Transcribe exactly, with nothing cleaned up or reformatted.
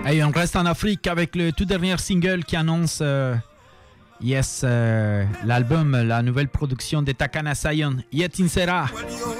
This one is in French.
Hey, on reste en Afrique avec le tout dernier single qui annonce euh, yes, euh, l'album, la nouvelle production de Takana Sion, Yet Insera.